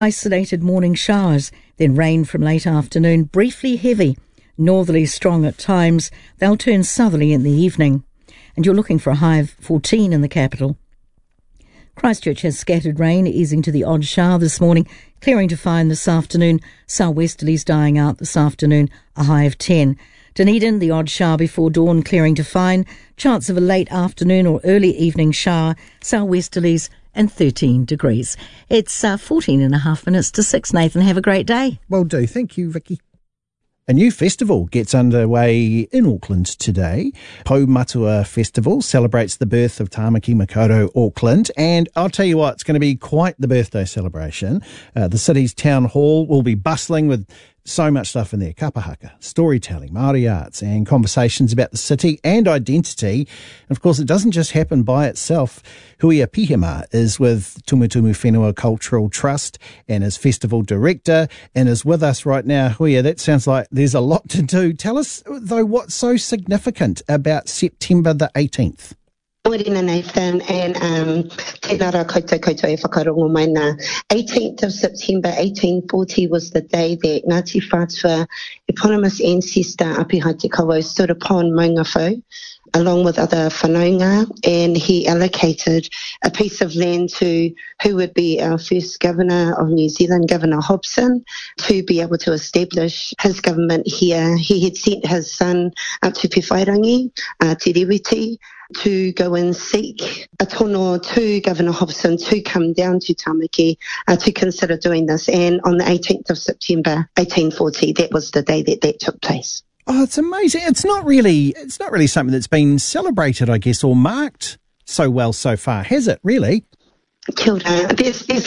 Isolated morning showers, then rain from late afternoon, briefly heavy, northerly strong at times. They'll turn southerly in the evening. And you're looking for a high of 14 in the capital. Christchurch has scattered rain, easing to the odd shower this morning, clearing to fine this afternoon. Southwesterlies dying out this afternoon, a high of 10. Dunedin, the odd shower before dawn, clearing to fine. Chance of a late afternoon or early evening shower. Southwesterlies and 13 degrees. It's 14 and a half minutes to 6. Nathan, have a great day. Will do. Thank you, Vicky. A new festival gets underway in Auckland today. Poumatua Festival celebrates the birth of Tamaki Makaurau Auckland, and I'll tell you what, it's going to be quite the birthday celebration. The city's town hall will be bustling with so much stuff in there: kapahaka, storytelling, Māori arts, and conversations about the city and identity. And of course, it doesn't just happen by itself. Huia Pihema is with Tumutumu Whenua Cultural Trust and is festival director and is with us right now. Huia, that sounds like there's a lot to do. Tell us, though, what's so significant about September the 18th? Morena Nathan, and tēnā rā koutou e whakarongo mai nā. 18th of September 1840 was the day that Ngāti Whātua, eponymous ancestor Apihae Te Kawo, stood upon Maungawhau along with other whanaunga, and he allocated a piece of land to who would be our first governor of New Zealand, Governor Hobson, to be able to establish his government here. He had sent his son up to Pewhairangi, Te Rewiti, to go and seek a tono to Governor Hobson to come down to Tamaki to consider doing this. And on the 18th of September 1840, that was the day that took place. Oh, it's amazing. It's not really something that's been celebrated, I guess, or marked so well so far, has it, really? Kia ora. There's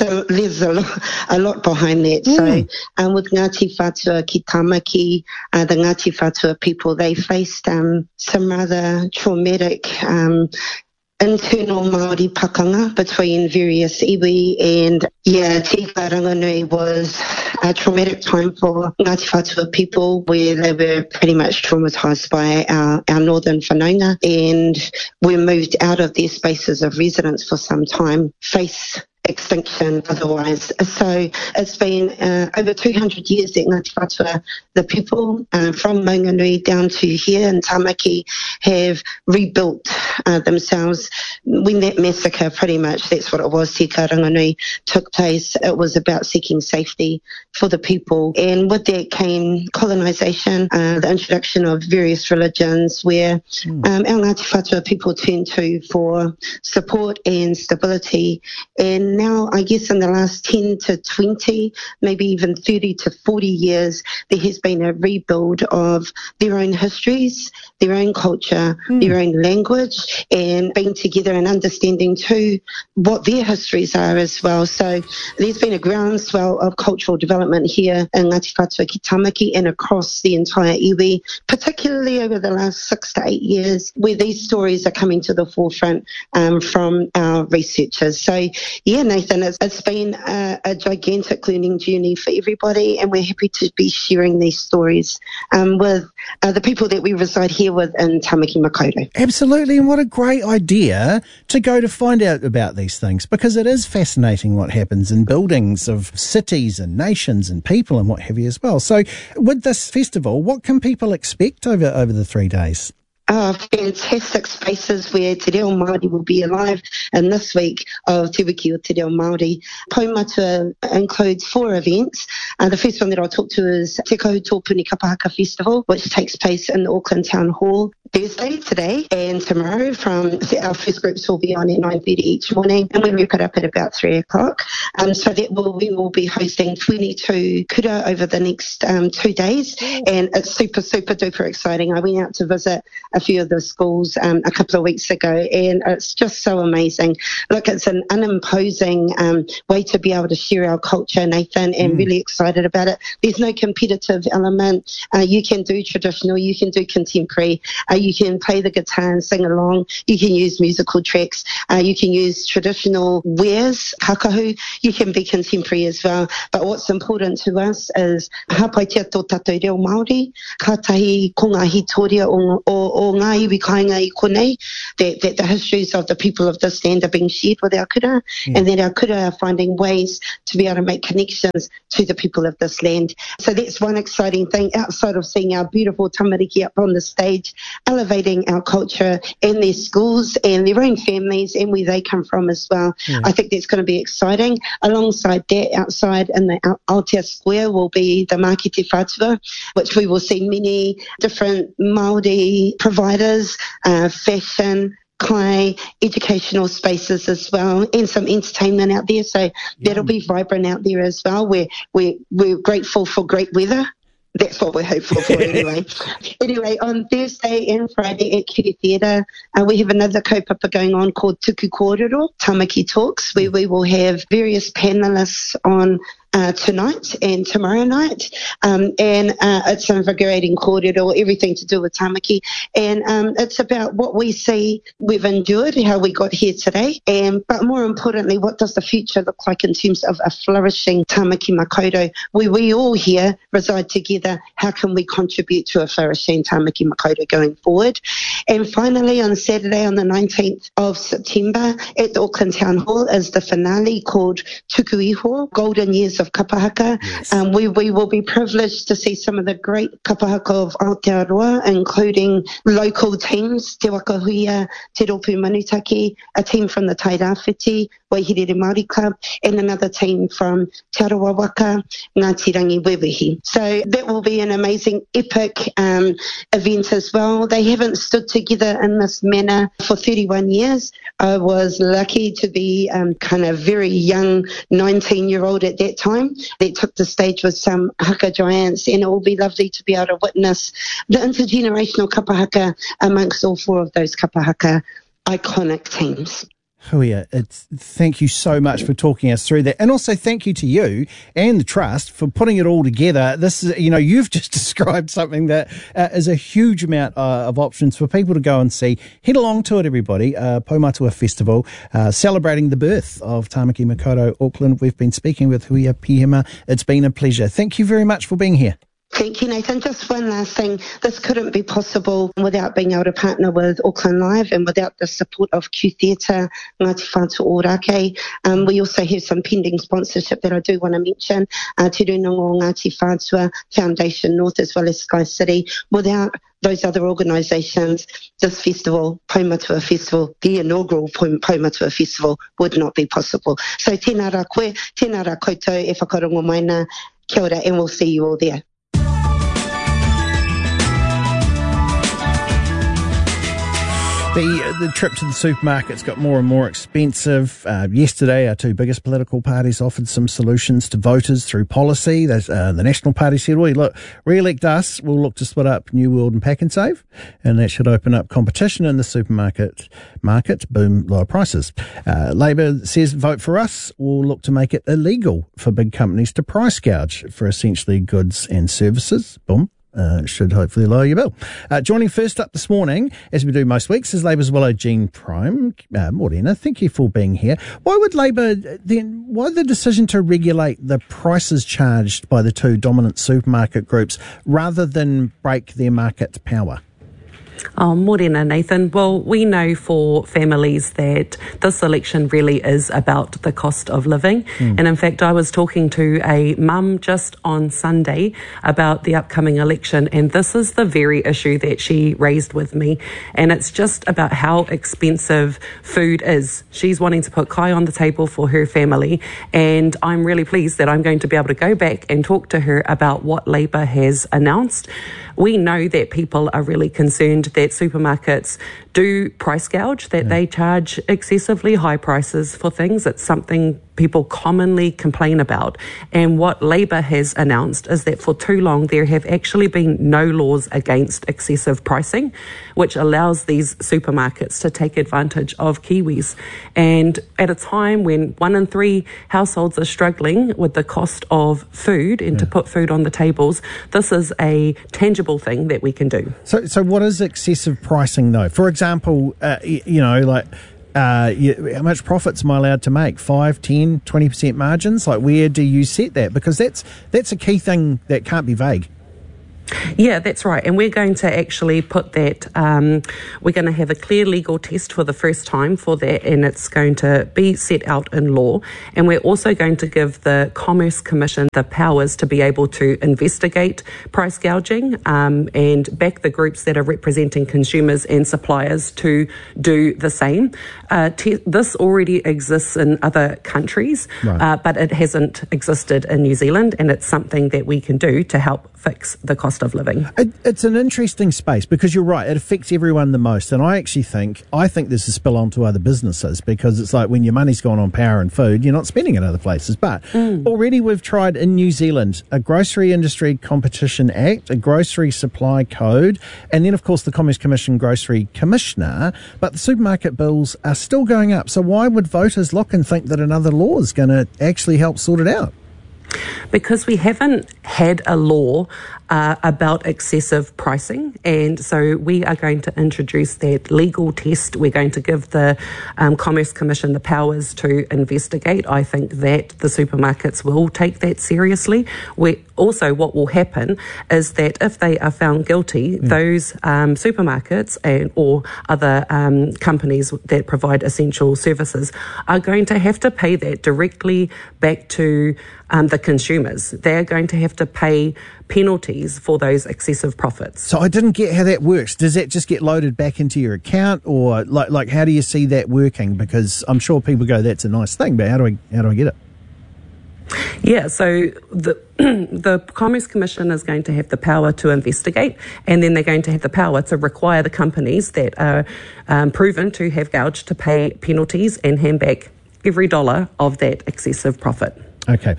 a lot behind that. So with Ngāti Whātua ki Tamaki, the Ngāti Whātua people, they faced some rather traumatic internal Māori pakanga between various iwi, and Te Ranganui was a traumatic time for Ngāti Whātua people, where they were pretty much traumatised by our northern whanaunga, and were moved out of their spaces of residence for some time, face extinction otherwise. So it's been over 200 years that Ngāti Whātua, the people from Maunganui down to here in Tamaki, have rebuilt themselves. When that massacre, pretty much that's what it was, Te Ranganui, took place, it was about seeking safety for the people. And with that came colonisation, the introduction of various religions, where our Ngāti Whātua people turned to for support and stability. And now, I guess in the last 10 to 20, maybe even 30 to 40 years, there has been a rebuild of their own histories, their own culture, their own language, and being together and understanding too what their histories are as well. So there's been a groundswell of cultural development here in Ngāti Whātua ki Tamaki and across the entire iwi, particularly over the last 6 to 8 years, where these stories are coming to the forefront from our researchers. So yeah, Nathan, it's been a gigantic learning journey for everybody, and we're happy to be sharing these stories with the people that we reside here with in Tamaki Makaurau. Absolutely, and what a great idea to go to find out about these things, because it is fascinating what happens in buildings of cities and nations and people and what have you as well. So with this festival, what can people expect over the 3 days? Fantastic spaces where Te Reo Māori will be alive. And this week of Te Wiki o Te Reo Māori, Poumatua includes 4 events. The first one that I'll talk to is Te Kahutopuni Kapahaka Festival, which takes place in the Auckland Town Hall Thursday, today and tomorrow. Our first groups will be on at 9:30 each morning, and we wrap it up at about 3 o'clock. So we will be hosting 22 kura over the next 2 days, and it's super, super duper exciting. I went out to visit a few of the schools a couple of weeks ago, and it's just so amazing. Look, it's an unimposing way to be able to share our culture, Nathan, and really excited about it. There's no competitive element. You can do traditional, you can do contemporary, you can play the guitar and sing along, you can use musical tracks, you can use traditional wares, kakahu, you can be contemporary as well. But what's important to us is hapaitia tō tātou reo Māori, kātahi ko ngā hitoria o o ngā iwi kāinga I konei, that the histories of the people of this land are being shared with our kura, and that our kura are finding ways to be able to make connections to the people of this land. So that's one exciting thing, outside of seeing our beautiful tamariki up on the stage, elevating our culture and their schools and their own families and where they come from as well. I think that's going to be exciting. Alongside that, outside in the Aotea Square will be the Mākete Whātua, which we will see many different Māori providers, fashion, kai, educational spaces as well, and some entertainment out there. So that'll be vibrant out there as well. We're grateful for great weather. That's what we're hopeful for anyway. Anyway, on Thursday and Friday at Cutie Theatre, we have another kaupapa going on called Tuku Kōrero, Tamaki Talks, where we will have various panellists on tonight and tomorrow night, and it's invigorating kōrero, everything to do with tamaki, and it's about what we see we've endured, how we got here today, but more importantly, what does the future look like in terms of a flourishing tamaki makaurau, where we all here reside together. How can we contribute to a flourishing tamaki makaurau going forward? And finally, on Saturday, on the 19th of September, at the Auckland Town Hall is the finale called Tuku Iho, Golden Years of Kapahaka. We will be privileged to see some of the great kapahaka of Aotearoa, including local teams, Te Wakahuia, Te Ropu Manutaki, a team from the Tairāwhiti, Waihirere Māori Club, and another team from Te Arawa Waka, Ngāti Rangi Wewehi. So that will be an amazing, epic event as well. They haven't stood together in this manner for 31 years. I was lucky to be kind of very young 19-year-old at that time. They took the stage with some haka giants, and it will be lovely to be able to witness the intergenerational kapahaka amongst all four of those kapahaka iconic teams. Huia, thank you so much for talking us through that. And also thank you to you and the Trust for putting it all together. This is, you've just described something that is a huge amount of options for people to go and see. Head along to it, everybody. Paumatua Festival, celebrating the birth of Tāmaki Makaurau, Auckland. We've been speaking with Huia Pihema. It's been a pleasure. Thank you very much for being here. Thank you, Nathan. Just one last thing. This couldn't be possible without being able to partner with Auckland Live and without the support of Q Theatre, Ngāti Whātua Ōrākei. We also have some pending sponsorship that I do want to mention. Te Runongo Ngāti Whātua Foundation North, as well as Sky City. Without those other organisations, this festival, Paumatua Festival, the inaugural Paumatua Festival, would not be possible. So tēnā rā koe, tēnā rā koutou, e whakarongo maina, kia ora, and we'll see you all there. The trip to the supermarket's got more and more expensive. Yesterday, our two biggest political parties offered some solutions to voters through policy. The National Party said, well, look, re-elect us, we'll look to split up New World and Pack and Save, and that should open up competition in the supermarket market, boom, lower prices. Labour says, vote for us, we'll look to make it illegal for big companies to price gouge for essentially goods and services, boom. Should hopefully lower your bill. Joining first up this morning, as we do most weeks, is Labour's Willow Jean Prime. Morena, thank you for being here. Why the decision to regulate the prices charged by the two dominant supermarket groups rather than break their market power? Morena, Nathan. Well, we know for families that this election really is about the cost of living. And in fact, I was talking to a mum just on Sunday about the upcoming election, and this is the very issue that she raised with me. And it's just about how expensive food is. She's wanting to put kai on the table for her family, and I'm really pleased that I'm going to be able to go back and talk to her about what Labour has announced. We know that people are really concerned that supermarkets do price gouge, that they charge excessively high prices for things. It's something people commonly complain about. And what Labour has announced is that for too long there have actually been no laws against excessive pricing, which allows these supermarkets to take advantage of Kiwis. And at a time when 1 in 3 households are struggling with the cost of food and to put food on the tables, this is a tangible thing that we can do. So what is excessive pricing though? For example, how much profits am I allowed to make? 5, 10, 20% margins? Like, where do you set that? Because that's a key thing that can't be vague. Yeah, that's right. And we're going to actually put that, we're going to have a clear legal test for the first time for that, and it's going to be set out in law. And we're also going to give the Commerce Commission the powers to be able to investigate price gouging and back the groups that are representing consumers and suppliers to do the same. This already exists in other countries, right. But it hasn't existed in New Zealand, and it's something that we can do to help fix the cost of living. It's an interesting space because you're right, it affects everyone the most, and I think this is spill on to other businesses, because it's like when your money's gone on power and food, you're not spending it other places. But already we've tried in New Zealand a Grocery Industry Competition Act, a Grocery Supply Code, and then of course the Commerce Commission Grocery Commissioner, but the supermarket bills are still going up. So why would voters look and think that another law is going to actually help sort it out? Because we haven't had a law about excessive pricing, and so we are going to introduce that legal test. We're going to give the Commerce Commission the powers to investigate. I think that the supermarkets will take that seriously. Also, what will happen is that if they are found guilty, those supermarkets or other companies that provide essential services are going to have to pay that directly back to the consumers. They're going to have to pay penalties for those excessive profits. So I didn't get how that works. Does that just get loaded back into your account, or like how do you see that working? Because I'm sure people go, that's a nice thing, but how do I get it? Yeah, so the Commerce Commission is going to have the power to investigate, and then they're going to have the power to require the companies that are proven to have gouged to pay penalties and hand back every dollar of that excessive profit. Okay.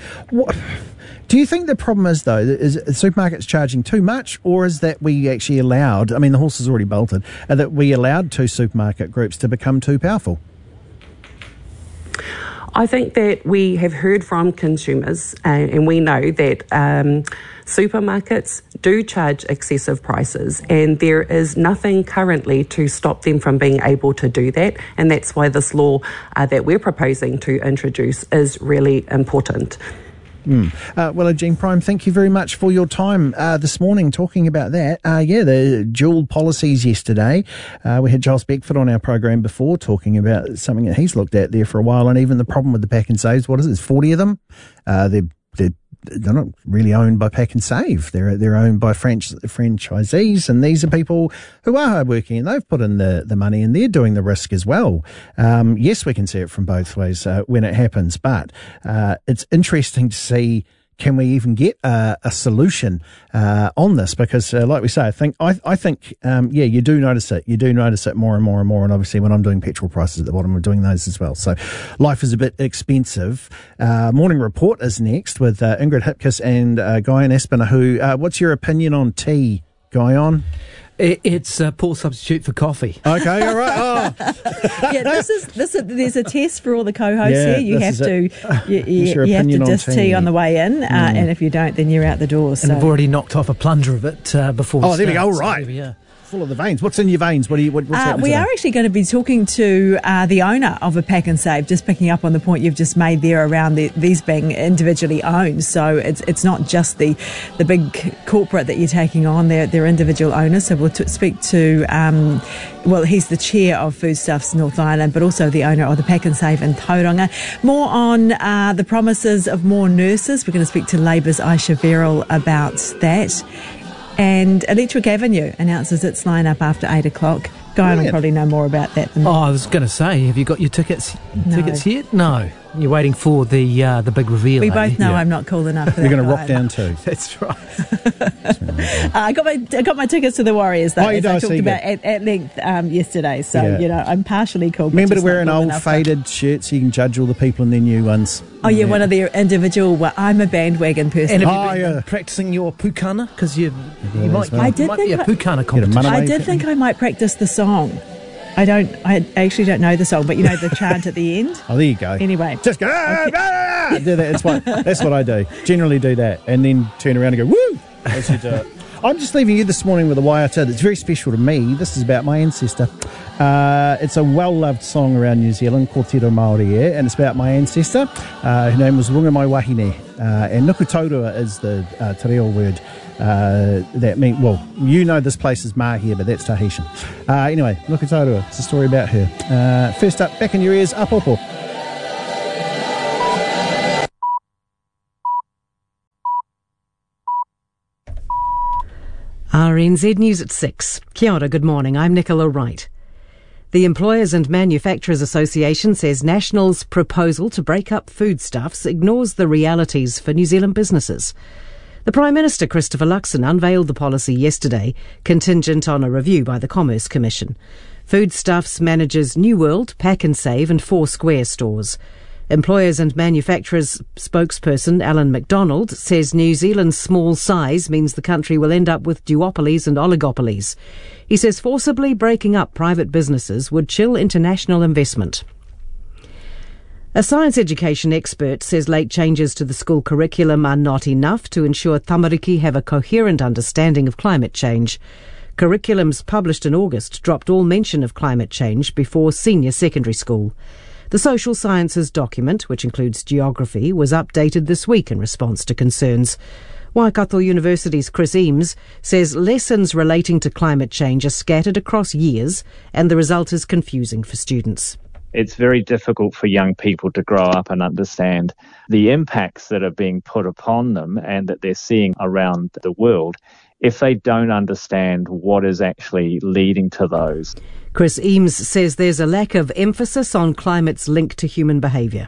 Do you think the problem is, though, is supermarkets charging too much, or is that we actually allowed, I mean, the horse is already bolted, that we allowed two supermarket groups to become too powerful? I think that we have heard from consumers, and we know that supermarkets do charge excessive prices, and there is nothing currently to stop them from being able to do that, and that's why this law that we're proposing to introduce is really important. Well, Jean Prime, thank you very much for your time this morning talking about that. The dual policies yesterday. We had Giles Beckford on our program before talking about something that he's looked at there for a while, and even the problem with the Pack and Saves. What is it? There's 40 of them. They're not really owned by Pack and Save. They're owned by franchisees, and these are people who are hardworking, and they've put in the money, and they're doing the risk as well. Yes, we can see it from both ways when it happens, but it's interesting to see, can we even get a solution on this? Because, like we say, I think, you do notice it. You do notice it more and more and more. And obviously, when I'm doing petrol prices at the bottom, we're doing those as well. So, life is a bit expensive. Morning Report is next with Ingrid Hipkiss and Guyon Espiner. Who? What's your opinion on tea, Guyon? It's a poor substitute for coffee. Okay, all right. Oh. Yeah, there's a test for all the co-hosts here. You have to diss tea on the way in, and if you don't, then you're out the door. And I've already knocked off a plunger of it before. Oh, there we go. All right. So, yeah. Full of the veins. What's in your veins? What's happening we today? are actually going to be talking to the owner of a Pack and Save, just picking up on the point you've just made there around these being individually owned. So it's not just the big corporate that you're taking on, they're individual owners. So we'll speak to, he's the chair of Foodstuffs North Island, but also the owner of the Pack and Save in Tauranga. More on the promises of more nurses. We're going to speak to Labour's Aisha Verrill about that. And Electric Avenue announces its lineup after 8 o'clock. Guy will probably know more about that than me. I was going to say, have you got your tickets yet? No. You're waiting for the big reveal. We both know I'm not cool enough for that. You're going to rock down too. That's right. I got my tickets to the Warriors, though, as I talked about at length yesterday. So, I'm partially cool. Remember to wear an old faded shirt so you can judge all the people in their new ones. Oh, yeah, one of their individual... Well, I'm a bandwagon person. And have you been practising your pukana? Because you might be a pukana competition. I did think I might practice the song. I actually don't know the song, but the chant at the end. Oh, there you go. Anyway. Just go, do that. That's what I do. Generally do that. And then turn around and go, woo! As you do it. I'm just leaving you this morning with a waiata that's very special to me. This is about my ancestor. It's a well-loved song around New Zealand, Kōtiro Māori, and it's about my ancestor. Her name was Runga Mai Wahine, and Nukutorua is the te reo word that means, well, you know this place is Mahia, but that's Tahitian. Anyway, Nukutorua, it's a story about her. First up, back in your ears, Apopo. RNZ News at 6. Kia ora, good morning. I'm Nicola Wright. The Employers and Manufacturers Association says National's proposal to break up foodstuffs ignores the realities for New Zealand businesses. The Prime Minister, Christopher Luxon, unveiled the policy yesterday, contingent on a review by the Commerce Commission. Foodstuffs manages New World, Pack and Save and Four Square stores. Employers and Manufacturers spokesperson Alan McDonald says New Zealand's small size means the country will end up with duopolies and oligopolies. He says forcibly breaking up private businesses would chill international investment. A science education expert says late changes to the school curriculum are not enough to ensure tamariki have a coherent understanding of climate change. Curriculums published in August dropped all mention of climate change before senior secondary school. The social sciences document, which includes geography, was updated this week in response to concerns. Waikato University's Chris Eames says lessons relating to climate change are scattered across years and the result is confusing for students. It's very difficult for young people to grow up and understand the impacts that are being put upon them and that they're seeing around the world if they don't understand what is actually leading to those. Chris Eames says there's a lack of emphasis on climate's link to human behaviour.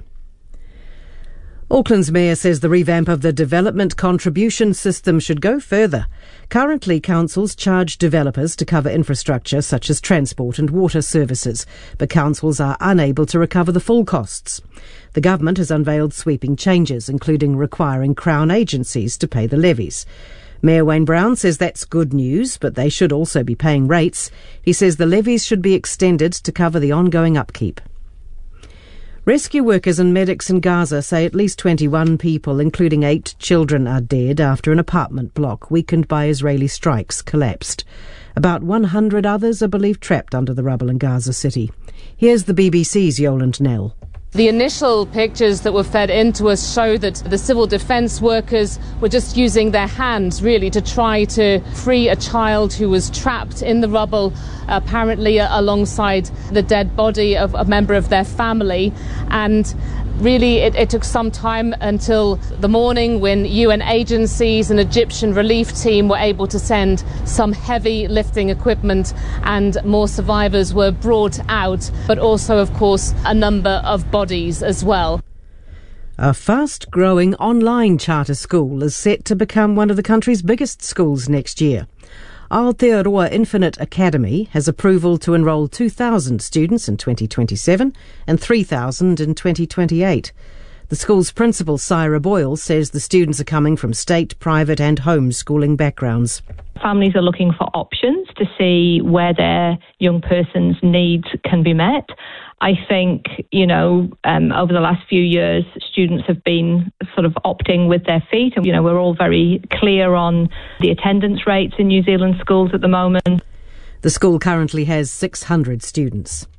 Auckland's mayor says the revamp of the development contribution system should go further. Currently, councils charge developers to cover infrastructure such as transport and water services, but councils are unable to recover the full costs. The government has unveiled sweeping changes, including requiring Crown agencies to pay the levies. Mayor Wayne Brown says that's good news, but they should also be paying rates. He says the levies should be extended to cover the ongoing upkeep. Rescue workers and medics in Gaza say at least 21 people, including 8 children, are dead after an apartment block weakened by Israeli strikes collapsed. About 100 others are believed trapped under the rubble in Gaza City. Here's the BBC's Yolande Nell. The initial pictures that were fed into us show that the civil defence workers were just using their hands really to try to free a child who was trapped in the rubble, apparently alongside the dead body of a member of their family. And really it took some time until the morning when UN agencies and Egyptian relief team were able to send some heavy lifting equipment and more survivors were brought out, but also, of course, a number of bodies as well. A fast-growing online charter school is set to become one of the country's biggest schools next year. Aotearoa Infinite Academy has approval to enrol 2,000 students in 2027 and 3,000 in 2028. The school's principal, Syra Boyle, says the students are coming from state, private and homeschooling backgrounds. Families are looking for options to see where their young person's needs can be met. I think, over the last few years, students have been sort of opting with their feet. And, we're all very clear on the attendance rates in New Zealand schools at the moment. The school currently has 600 students.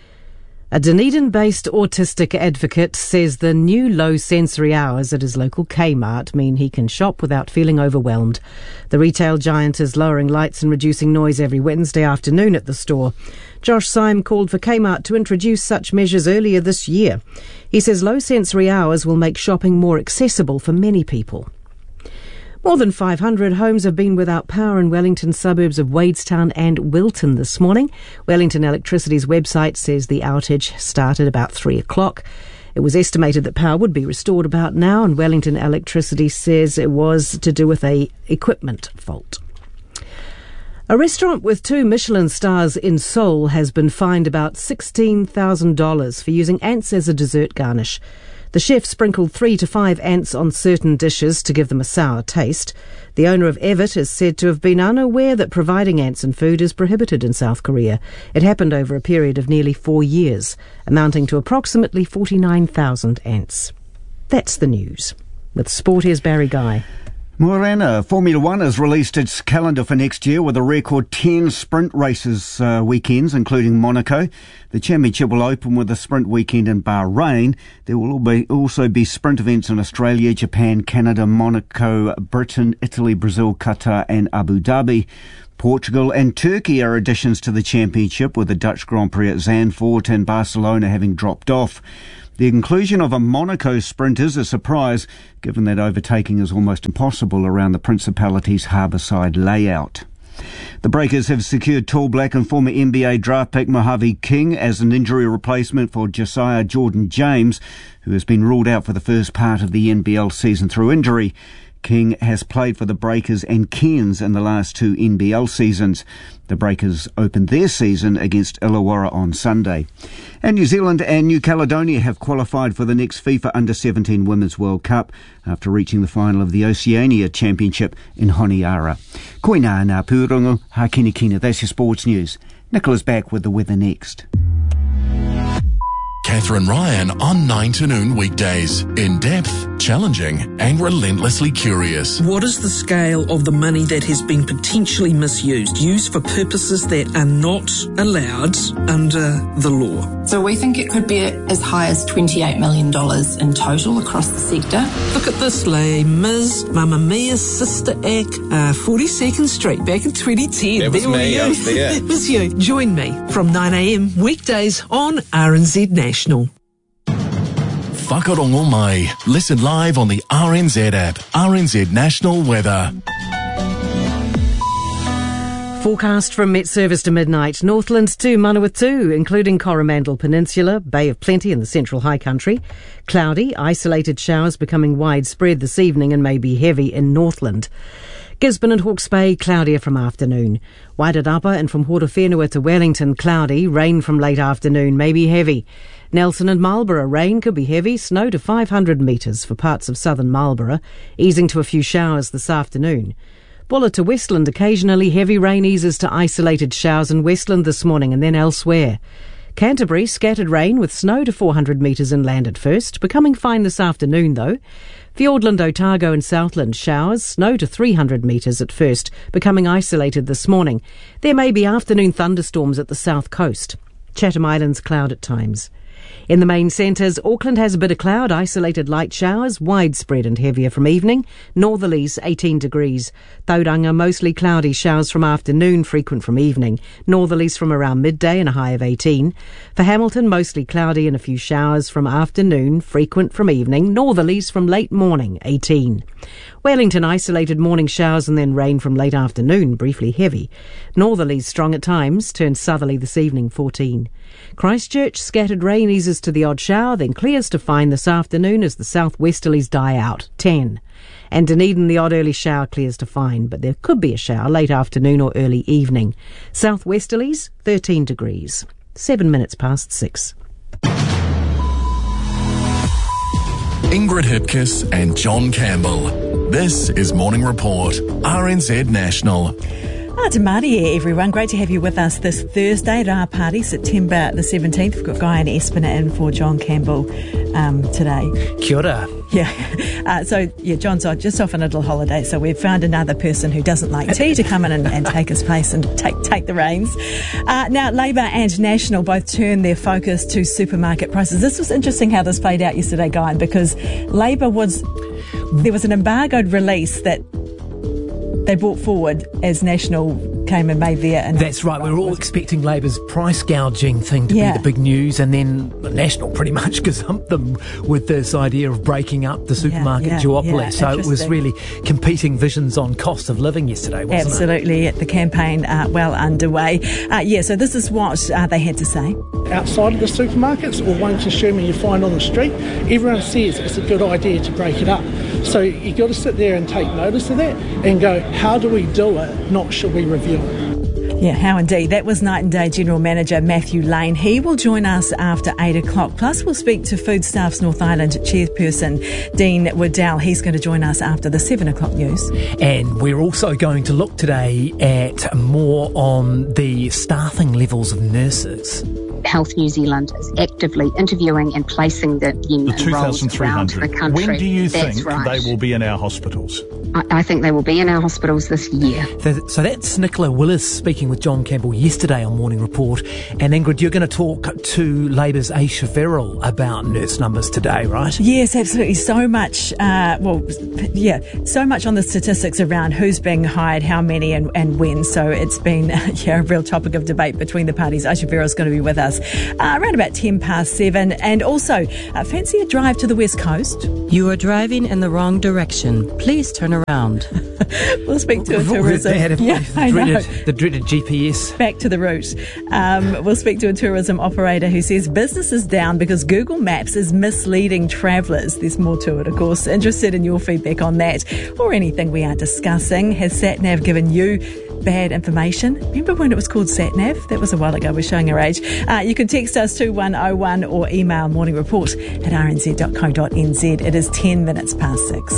A Dunedin-based autistic advocate says the new low sensory hours at his local Kmart mean he can shop without feeling overwhelmed. The retail giant is lowering lights and reducing noise every Wednesday afternoon at the store. Josh Syme called for Kmart to introduce such measures earlier this year. He says low sensory hours will make shopping more accessible for many people. More than 500 homes have been without power in Wellington's suburbs of Wadestown and Wilton this morning. Wellington Electricity's website says the outage started about 3 o'clock. It was estimated that power would be restored about now, and Wellington Electricity says it was to do with a equipment fault. A restaurant with 2 Michelin stars in Seoul has been fined about $16,000 for using ants as a dessert garnish. The chef sprinkled 3 to 5 ants on certain dishes to give them a sour taste. The owner of Evet is said to have been unaware that providing ants in food is prohibited in South Korea. It happened over a period of nearly 4 years, amounting to approximately 49,000 ants. That's the news. With sport, here's Barry Guy. Morena, Formula One has released its calendar for next year with a record 10 sprint races weekends, including Monaco. The championship will open with a sprint weekend in Bahrain. There will also be sprint events in Australia, Japan, Canada, Monaco, Britain, Italy, Brazil, Qatar and Abu Dhabi. Portugal and Turkey are additions to the championship, with the Dutch Grand Prix at Zandvoort and Barcelona having dropped off. The inclusion of a Monaco sprint is a surprise, given that overtaking is almost impossible around the Principality's harbourside layout. The Breakers have secured tall black and former NBA draft pick Mojave King as an injury replacement for Josiah Jordan-James, who has been ruled out for the first part of the NBL season through injury. King has played for the Breakers and Cairns in the last 2 NBL seasons. The Breakers opened their season against Illawarra on Sunday. And New Zealand and New Caledonia have qualified for the next FIFA Under-17 Women's World Cup after reaching the final of the Oceania Championship in Honiara. Koina ngā pūrongo, hākini kina. That's your sports news. Nicola's back with the weather next. Catherine Ryan on 9 to noon weekdays. In depth, challenging and relentlessly curious. What is the scale of the money that has been potentially misused, used for purposes that are not allowed under the law? So we think it could be as high as $28 million in total across the sector. Look at this, Les Mis, Mamma Mia, Sister Act, 42nd Street back in 2010. That was me, I was there. That was you. Join me from 9 a.m. weekdays on RNZ National. Whakarongo mai. Listen live on the RNZ app. RNZ National Weather. Forecast from Met Service to midnight. Northland to Manawatu, including Coromandel Peninsula, Bay of Plenty in the Central High Country. Cloudy, isolated showers becoming widespread this evening and may be heavy in Northland. Gisborne and Hawke's Bay, cloudier from afternoon. Wairarapa and from Horowhenua to Wellington, cloudy. Rain from late afternoon, may be heavy. Nelson and Marlborough, rain could be heavy. Snow to 500 metres for parts of southern Marlborough, easing to a few showers this afternoon. Bulla to Westland, occasionally heavy rain eases to isolated showers in Westland this morning and then elsewhere. Canterbury, scattered rain with snow to 400 metres inland at first, becoming fine this afternoon though. Fiordland, Otago and Southland, showers, snow to 300 metres at first, becoming isolated this morning. There may be afternoon thunderstorms at the south coast. Chatham Islands, cloud at times. In the main centres, Auckland has a bit of cloud, isolated light showers, widespread and heavier from evening. Northerlies, 18 degrees. Tauranga, mostly cloudy, showers from afternoon, frequent from evening. Northerlies from around midday and a high of 18. For Hamilton, mostly cloudy and a few showers from afternoon, frequent from evening. Northerlies from late morning, 18. Wellington, isolated morning showers and then rain from late afternoon, briefly heavy. Northerlies strong at times, turned southerly this evening, 14. Christchurch, scattered rain eases to the odd shower, then clears to fine this afternoon as the southwesterlies die out, 10. And Dunedin, the odd early shower clears to fine, but there could be a shower late afternoon or early evening. Southwesterlies, 13 degrees. 7 minutes past 6. Ingrid Hipkiss and John Campbell. This is Morning Report, RNZ National. Te Māori, everyone. Great to have you with us this Thursday, Rā Party, September the 17th. We've got Guy and Espina in for John Campbell today. Kia ora. Yeah. John's just off on a little holiday, so we've found another person who doesn't like tea to come in and take his place and take the reins. Now, Labour and National both turned their focus to supermarket prices. This was interesting how this played out yesterday, Guy, because Labour there was an embargoed release that they brought forward as National came and made their announcement. That's right. We were all expecting Labour's price gouging thing to be the big news, and then National pretty much gazumped them with this idea of breaking up the supermarket duopoly. So it was really competing visions on cost of living yesterday, wasn't it? Absolutely. The campaign well underway. So this is what they had to say. Outside of the supermarkets or one consumer you find on the street, everyone says it's a good idea to break it up. So you've got to sit there and take notice of that and go, how do we do it, not should we review it? Yeah, how indeed. That was Night and Day General Manager Matthew Lane. He will join us after 8 o'clock. Plus, we'll speak to Foodstaffs North Island Chairperson Dean Waddell. He's going to join us after the 7 o'clock news. And we're also going to look today at more on the staffing levels of nurses. Health New Zealand is actively interviewing and placing them in roles around the country. When do you think they will be in our hospitals? I think they will be in our hospitals this year. So that's Nicola Willis speaking with John Campbell yesterday on Morning Report. And Ingrid, you're going to talk to Labour's Aisha Verrill about nurse numbers today, right? Yes, absolutely. So much, so much on the statistics around who's being hired, how many and when. So it's been a real topic of debate between the parties. Aisha Verrill's going to be with us around about 7:10. And also, fancy a drive to the West Coast? You are driving in the wrong direction. Please turn around. We'll speak to a tourism. The dreaded GPS. Back to the route. We'll speak to a tourism operator who says business is down because Google Maps is misleading travellers. There's more to it, of course. Interested in your feedback on that or anything we are discussing. Has SatNav given you bad information? Remember when it was called SatNav? That was a while ago. We're showing our age. You can text us 2101 or email morningreport@rnz.co.nz. It is 10 minutes past 6.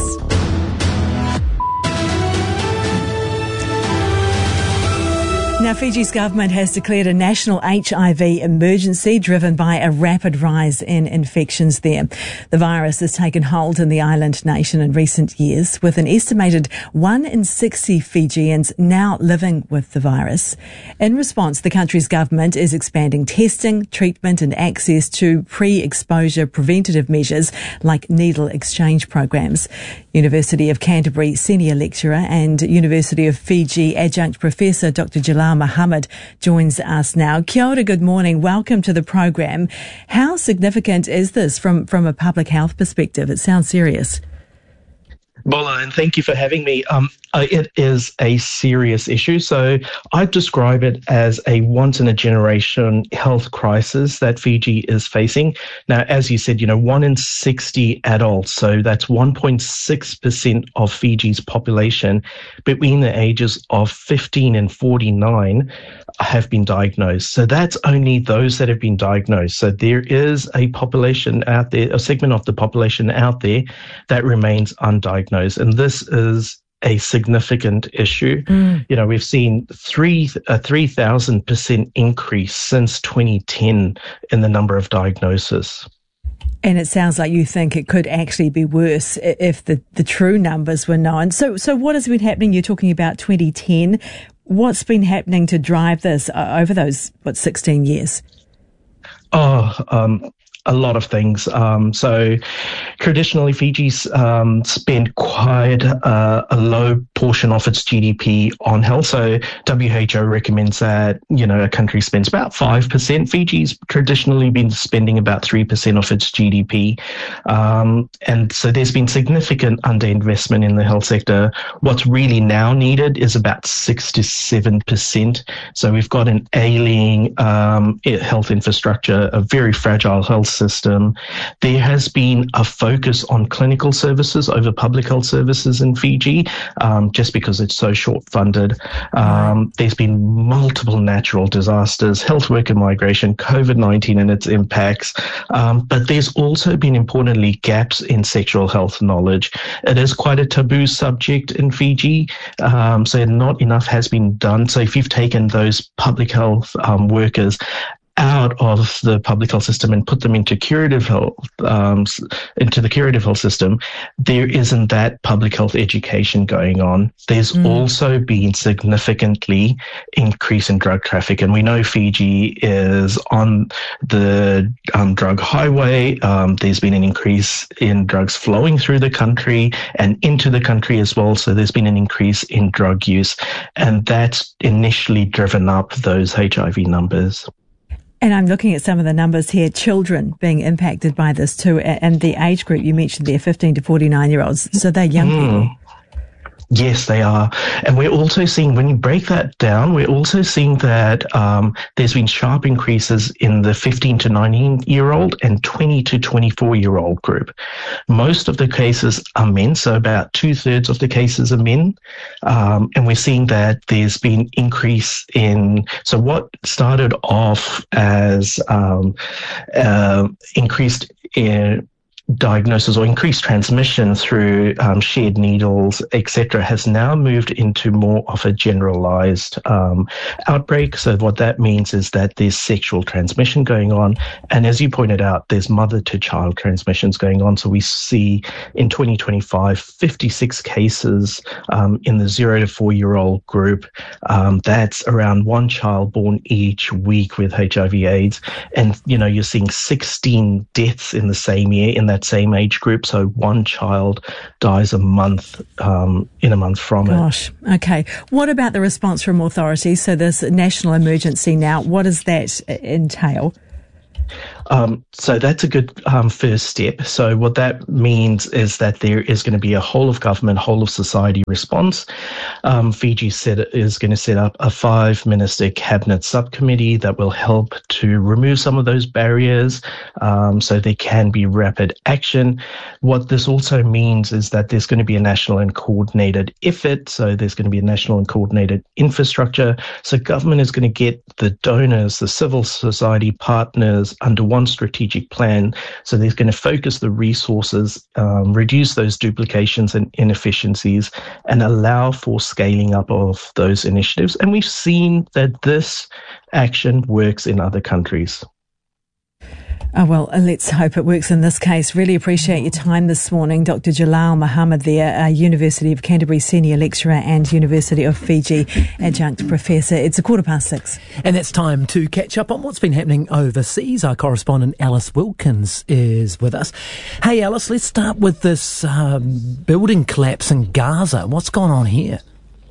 Now, Fiji's government has declared a national HIV emergency driven by a rapid rise in infections there. The virus has taken hold in the island nation in recent years, with an estimated 1 in 60 Fijians now living with the virus. In response, the country's government is expanding testing, treatment and access to pre-exposure preventative measures like needle exchange programs. University of Canterbury senior lecturer and University of Fiji adjunct professor Dr. Jalal Muhammad joins us now. Kia ora, good morning. Welcome to the program. How significant is this from a public health perspective? It sounds serious. Bola, and thank you for having me. It is a serious issue. So I describe it as a once-in-a-generation health crisis that Fiji is facing. Now, as you said, 1 in 60 adults, so that's 1.6% of Fiji's population between the ages of 15 and 49 have been diagnosed. So that's only those that have been diagnosed. So there is a population out there, a segment of the population out there that remains undiagnosed. And this is a significant issue. We've seen a 3,000% increase since 2010 in the number of diagnoses. And it sounds like you think it could actually be worse if the true numbers were known. So what has been happening? You're talking about 2010. What's been happening to drive this over those, 16 years? A lot of things. So traditionally, Fiji's spent quite a low portion of its GDP on health. So WHO recommends that, a country spends about 5%. Fiji's traditionally been spending about 3% of its GDP. And so there's been significant underinvestment in the health sector. What's really now needed is about 6 to 7%. So we've got an ailing health infrastructure, a very fragile health system. There has been a focus on clinical services over public health services in Fiji, just because it's so short-funded. There's been multiple natural disasters, health worker migration, COVID-19 and its impacts, but there's also been, importantly, gaps in sexual health knowledge. It is quite a taboo subject in Fiji, so not enough has been done. So if you've taken those public health workers out of the public health system and put them into curative health, into the curative health system, there isn't that public health education going on. There's also been significantly increase in drug traffic, and we know Fiji is on the drug highway. There's been an increase in drugs flowing through the country and into the country as well. So there's been an increase in drug use, and that's initially driven up those HIV numbers. And I'm looking at some of the numbers here, children being impacted by this too, and the age group you mentioned there, 15 to 49-year-olds. So they're young people. Yes, they are. And we're also seeing, when you break that down, we're also seeing that there's been sharp increases in the 15 to 19-year-old and 20 to 24-year-old group. Most of the cases are men, so about 2/3 of the cases are men. And we're seeing that there's been increase in, so what started off as increased in diagnosis or increased transmission through shared needles, etc., has now moved into more of a generalized outbreak. So what that means is that there's sexual transmission going on. And as you pointed out, there's mother-to-child transmissions going on. So we see in 2025, 56 cases in the 0 to 4-year-old group. That's around one child born each week with HIV/AIDS. And, you're seeing 16 deaths in the same year in that same age group. So one child dies a month, in a month from it. Gosh, okay. What about the response from authorities? So this national emergency now, what does that entail? So that's a good first step. So what that means is that there is going to be a whole of government, whole of society response. Fiji is going to set up a 5-minister cabinet subcommittee that will help to remove some of those barriers, so there can be rapid action. What this also means is that there's going to be a national and coordinated effort. So there's going to be a national and coordinated infrastructure. So government is going to get the donors, the civil society partners under one strategic plan. So they're going to focus the resources, reduce those duplications and inefficiencies, and allow for scaling up of those initiatives. And we've seen that this action works in other countries. Oh, well, let's hope it works in this case. Really appreciate your time this morning. Dr. Jalal Muhammad there, University of Canterbury Senior Lecturer and University of Fiji Adjunct Professor. It's 6:15. And it's time to catch up on what's been happening overseas. Our correspondent Alice Wilkins is with us. Hey, Alice, let's start with this building collapse in Gaza. What's gone on here?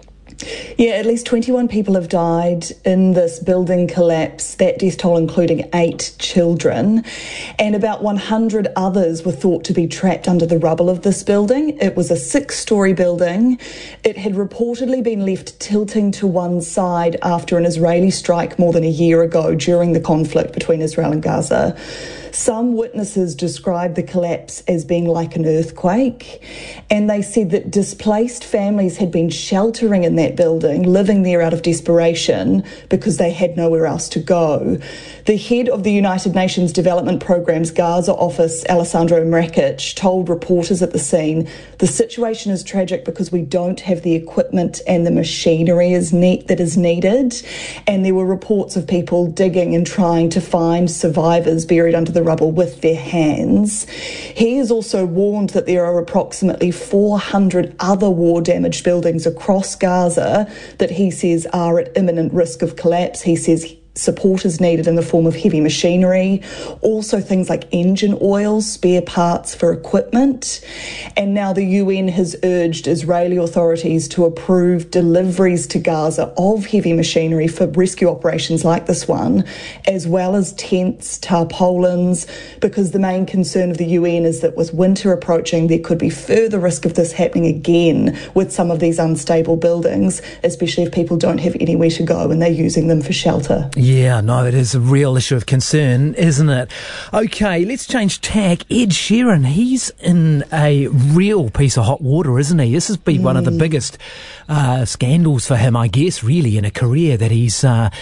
Yeah, at least 21 people have died in this building collapse, that death toll including 8 children, and about 100 others were thought to be trapped under the rubble of this building. It was a 6-storey building. It had reportedly been left tilting to one side after an Israeli strike more than a year ago during the conflict between Israel and Gaza. Some witnesses described the collapse as being like an earthquake, and they said that displaced families had been sheltering in that building, living there out of desperation because they had nowhere else to go. The head of the United Nations Development Programme's Gaza office, Alessandro Mrakic, told reporters at the scene, "The situation is tragic because we don't have the equipment and the machinery that is needed." And there were reports of people digging and trying to find survivors buried under the rubble with their hands. He has also warned that there are approximately 400 other war-damaged buildings across Gaza that he says are at imminent risk of collapse. He says support is needed in the form of heavy machinery, also things like engine oil, spare parts for equipment. And now the UN has urged Israeli authorities to approve deliveries to Gaza of heavy machinery for rescue operations like this one, as well as tents, tarpaulins, because the main concern of the UN is that with winter approaching, there could be further risk of this happening again with some of these unstable buildings, especially if people don't have anywhere to go and they're using them for shelter. Yeah, no, it is a real issue of concern, isn't it? Okay, let's change tack. Ed Sheeran, he's in a real piece of hot water, isn't he? This has been one of the biggest scandals for him, I guess, really, in a career that he's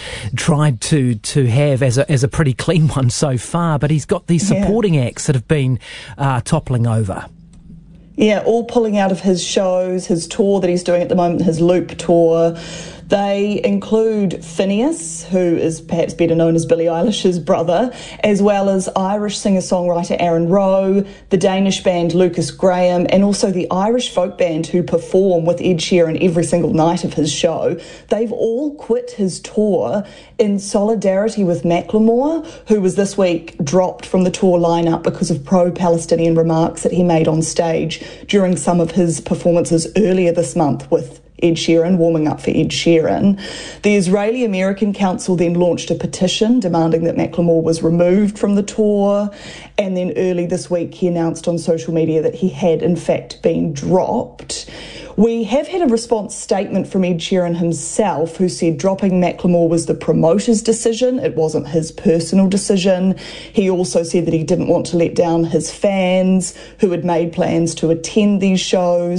tried to have as a pretty clean one so far. But he's got these supporting acts that have been toppling over. Yeah, all pulling out of his shows, his tour that he's doing at the moment, his Loop tour. They include Phineas, who is perhaps better known as Billie Eilish's brother, as well as Irish singer-songwriter Aaron Rowe, the Danish band Lucas Graham, and also the Irish folk band who perform with Ed Sheeran every single night of his show. They've all quit his tour in solidarity with Macklemore, who was this week dropped from the tour lineup because of pro-Palestinian remarks that he made on stage during some of his performances earlier this month with Ed Sheeran, warming up for Ed Sheeran. The Israeli-American Council then launched a petition demanding that Macklemore was removed from the tour, and then early this week he announced on social media that he had in fact been dropped. We have had a response statement from Ed Sheeran himself, who said dropping Macklemore was the promoter's decision, it wasn't his personal decision. He also said that he didn't want to let down his fans who had made plans to attend these shows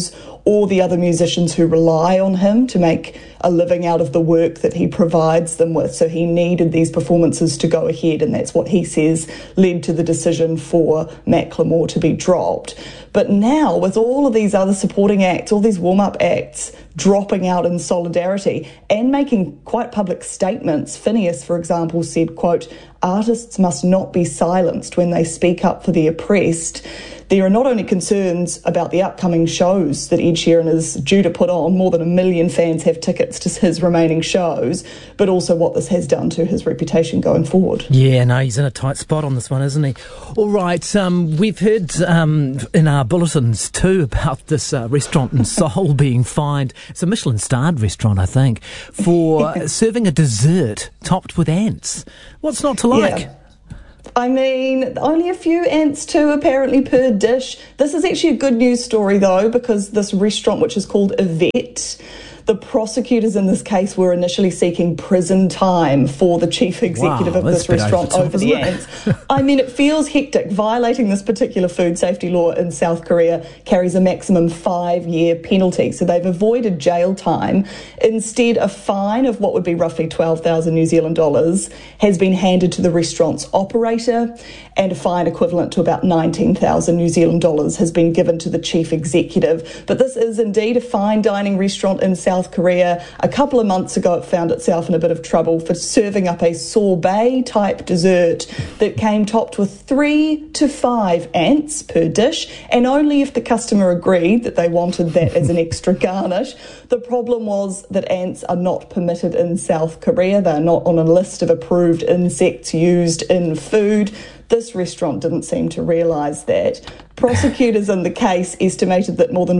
or the other musicians who rely on him to make a living out of the work that he provides them with. So he needed these performances to go ahead, and that's what he says led to the decision for Macklemore to be dropped. But now, with all of these other supporting acts, all these warm-up acts dropping out in solidarity and making quite public statements, Phineas, for example, said, quote, "Artists must not be silenced when they speak up for the oppressed." There are not only concerns about the upcoming shows that Ed Sheeran is due to put on, more than 1 million fans have tickets to his remaining shows, but also what this has done to his reputation going forward. Yeah, no, he's in a tight spot on this one, isn't he? All right, we've heard in our bulletins too about this restaurant in Seoul being fined. It's a Michelin-starred restaurant, I think, for serving a dessert topped with ants. What's not to like? Yeah. I mean, only a few ants too, apparently, per dish. This is actually a good news story, though, because this restaurant, which is called Yvette, the prosecutors in this case were initially seeking prison time for the chief executive of this restaurant over the ants. I mean, it feels hectic. Violating this particular food safety law in South Korea carries a maximum 5-year penalty. So they've avoided jail time. Instead, a fine of what would be roughly 12,000 New Zealand dollars has been handed to the restaurant's operator, and a fine equivalent to about 19,000 New Zealand dollars has been given to the chief executive. But this is indeed a fine dining restaurant in South Korea. A couple of months ago, it found itself in a bit of trouble for serving up a sorbet-type dessert that came topped with 3 to 5 ants per dish, and only if the customer agreed that they wanted that as an extra garnish. The problem was that ants are not permitted in South Korea. They're not on a list of approved insects used in food. This restaurant didn't seem to realise that. Prosecutors in the case estimated that more than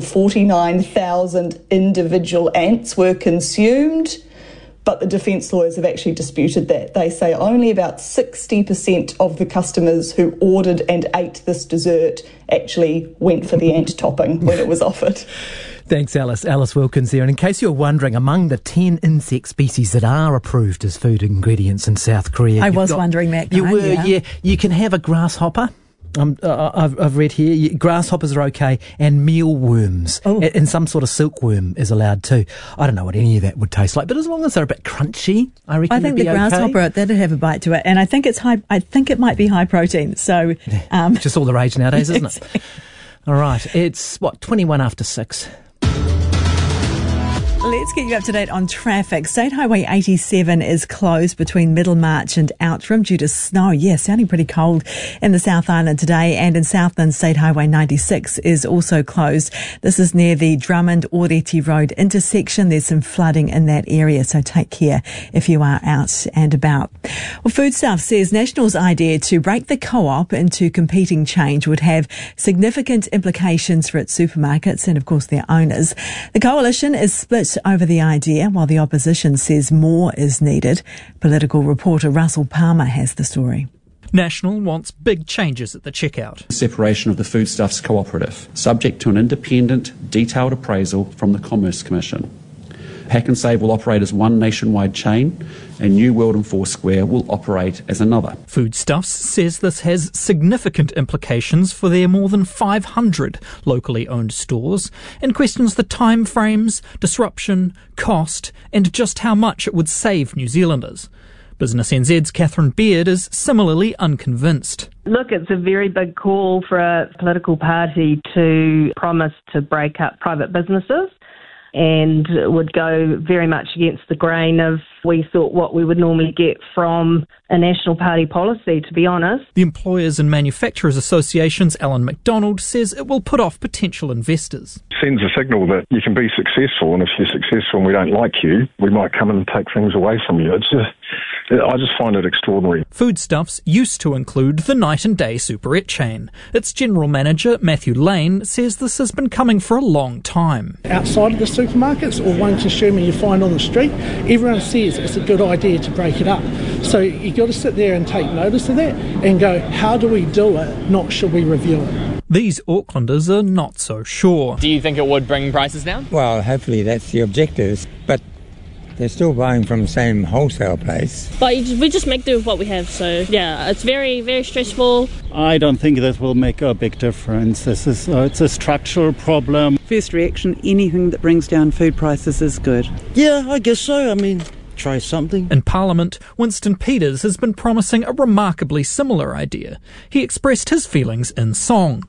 49,000 individual ants were consumed, but the defence lawyers have actually disputed that. They say only about 60% of the customers who ordered and ate this dessert actually went for the ant topping when it was offered. Thanks, Alice. Alice Wilkins there. And in case you're wondering, among the 10 insect species that are approved as food ingredients in South Korea... I was wondering, Mac. You were, yeah. You can have a grasshopper. I've read here, grasshoppers are okay, and mealworms. Oh. And some sort of silkworm is allowed too. I don't know what any of that would taste like, but as long as they're a bit crunchy, I reckon I think the grasshopper, that'd have a bite to it. And I think it's high. I think it might be high protein. So, just all the rage nowadays, isn't it? All right, it's 21 after 6. Let's get you up to date on traffic. State Highway 87 is closed between Middlemarch and Outram due to snow. Yeah, sounding pretty cold in the South Island today. And in Southland, State Highway 96 is also closed. This is near the Drummond-Oreti Road intersection. There's some flooding in that area, so take care if you are out and about. Well, Foodstuffs says National's idea to break the co-op into competing change would have significant implications for its supermarkets and, of course, their owners. The coalition is split over the idea, while the opposition says more is needed. Political reporter Russell Palmer has the story. National wants big changes at the checkout. Separation of the Foodstuffs Cooperative, subject to an independent, detailed appraisal from the Commerce Commission. Pak'nSave will operate as one nationwide chain, and New World and Foursquare will operate as another. Foodstuffs says this has significant implications for their more than 500 locally owned stores and questions the time frames, disruption, cost, and just how much it would save New Zealanders. Business NZ's Catherine Beard is similarly unconvinced. Look, it's a very big call for a political party to promise to break up private businesses, and would go very much against the grain of, we thought, what we would normally get from a National Party policy, to be honest. The Employers and Manufacturers Association's Alan McDonald says it will put off potential investors. Sends a signal that you can be successful, and if you're successful and we don't like you, we might come and take things away from you. I just find it extraordinary. Foodstuffs used to include the Night and Day superette chain. Its general manager, Matthew Lane, says this has been coming for a long time. Outside of the supermarkets or one consumer you find on the street, everyone says it's a good idea to break it up. So you've got to sit there and take notice of that and go, how do we do it, not should we review it? These Aucklanders are not so sure. Do you think it would bring prices down? Well, hopefully that's the objective, but They're still buying from the same wholesale place. But we just make do with what we have, so yeah, it's very, very stressful. I don't think that will make a big difference. It's a structural problem. First reaction, anything that brings down food prices is good. Yeah, I guess so. I mean, try something. In Parliament, Winston Peters has been promising a remarkably similar idea. He expressed his feelings in song.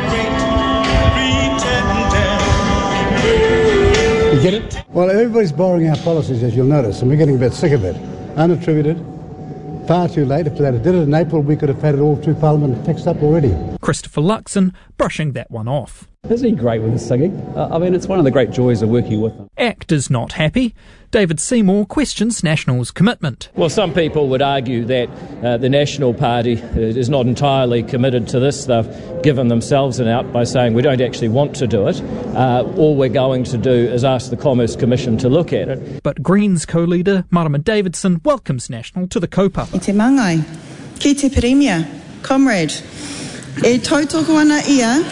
You get it? Well, everybody's borrowing our policies, as you'll notice, and we're getting a bit sick of it. Unattributed, far too late. If they did it in April, we could have had it all through Parliament fixed up already. Christopher Luxon brushing that one off. Isn't he great with his singing? I mean, it's one of the great joys of working with him. ACT is not happy. David Seymour questions National's commitment. Well, some people would argue that the National Party is not entirely committed to this. They've given themselves an out by saying we don't actually want to do it. All we're going to do is ask the Commerce Commission to look at it. But Greens co-leader Marama Davidson welcomes National to the kaupapa. I te mangai, ki te peremia, comrade, e tautoko ana ia.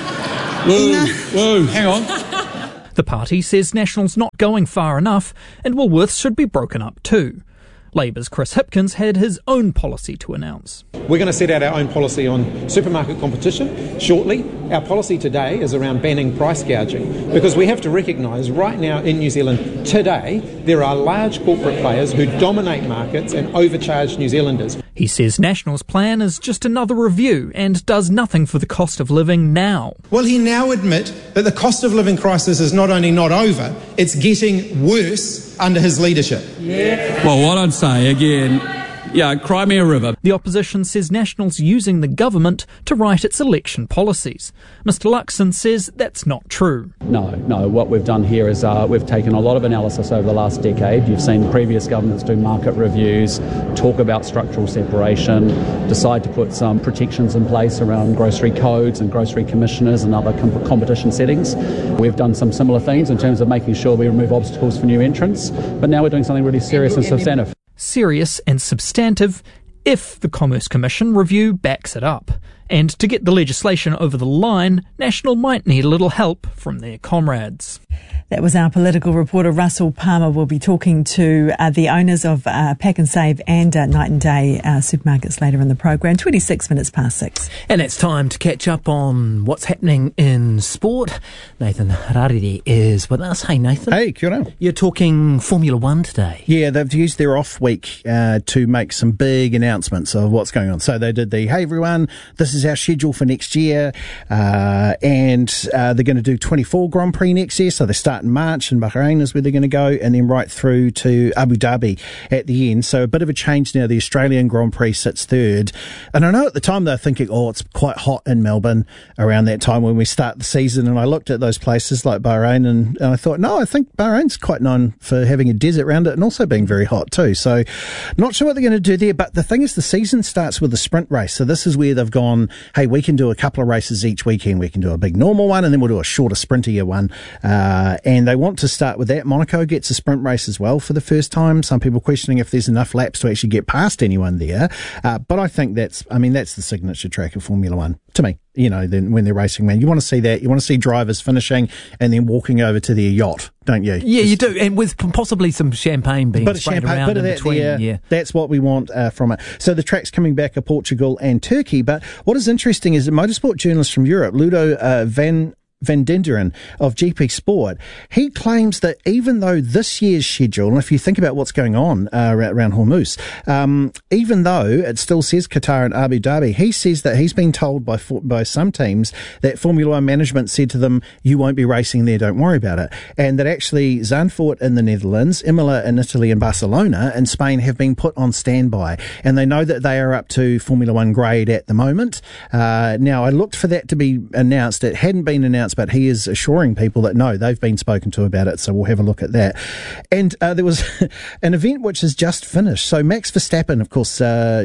Whoa, hang on. The party says National's not going far enough and Woolworths should be broken up too. Labour's Chris Hipkins had his own policy to announce. We're going to set out our own policy on supermarket competition shortly. Our policy today is around banning price gouging because we have to recognise right now in New Zealand today there are large corporate players who dominate markets and overcharge New Zealanders. He says National's plan is just another review and does nothing for the cost of living now. Will he now admit that the cost of living crisis is not only not over, it's getting worse under his leadership? Yeah. Well, what I'd say again, cry me a river. The opposition says National's using the government to write its election policies. Mr Luxon says that's not true. No, what we've done here is we've taken a lot of analysis over the last decade. You've seen previous governments do market reviews, talk about structural separation, decide to put some protections in place around grocery codes and grocery commissioners and other competition settings. We've done some similar things in terms of making sure we remove obstacles for new entrants, but now we're doing something really serious and substantive. Serious and substantive if the Commerce Commission review backs it up. And to get the legislation over the line, National might need a little help from their comrades. That was our political reporter, Russell Palmer. We'll be talking to the owners of Pack and Save and Night and Day supermarkets later in the program, 26 minutes past 6. And it's time to catch up on what's happening in sport. Nathan Harariri is with us. Hey, Nathan. Hey, kia ora. You're talking Formula One today. Yeah, they've used their off week to make some big announcements of what's going on. So they did the, hey, everyone, this is our schedule for next year. And they're going to do 24 Grand Prix next year. So they start in March, and Bahrain is where they're going to go, and then right through to Abu Dhabi at the end. So a bit of a change now. The Australian Grand Prix sits third. And I know at the time they're thinking, it's quite hot in Melbourne around that time when we start the season. And I looked at those places like Bahrain and I thought, no, I think Bahrain's quite known for having a desert around it and also being very hot too. So not sure what they're going to do there. But the thing is, the season starts with a sprint race. So this is where they've gone, hey, we can do a couple of races each weekend. We can do a big normal one and then we'll do a shorter sprintier one. And they want to start with that. Monaco gets a sprint race as well for the first time. Some people questioning if there's enough laps to actually get past anyone there. But I think that's the signature track of Formula One to me. You know, then when they're racing, man, you want to see that. You want to see drivers finishing and then walking over to their yacht, don't you? Yeah, you do. And with possibly some champagne being sprayed around in between. Yeah, that's what we want from it. So the tracks coming back are Portugal and Turkey. But what is interesting is a motorsport journalist from Europe, Ludo Van Denderen of GP Sport, he claims that even though this year's schedule, and if you think about what's going on around Hormuz, even though it still says Qatar and Abu Dhabi, he says that he's been told by some teams that Formula One management said to them, you won't be racing there, don't worry about it. And that actually Zandvoort in the Netherlands, Imola in Italy and Barcelona in Spain have been put on standby. And they know that they are up to Formula One grade at the moment. Now, I looked for that to be announced. It hadn't been announced, but he is assuring people that no, they've been spoken to about it, so we'll have a look at that. And there was an event which has just finished. So Max Verstappen, of course,